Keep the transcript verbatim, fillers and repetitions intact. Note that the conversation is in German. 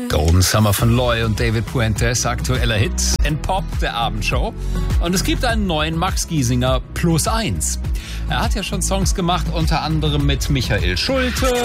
Golden Summer von Loy und David Puentes, aktueller Hit in Pop der Abendshow. Und es gibt einen neuen Max Giesinger plus eins. Er hat ja schon Songs gemacht, unter anderem mit Michael Schulte